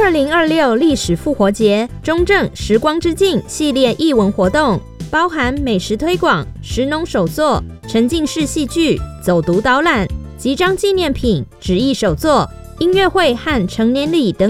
2026历史复活节中正时光之境系列艺文活动，包含美食推广、食农手作、沉浸式戏剧、走读导览、集章纪念品、纸艺手作、音乐会和成年礼等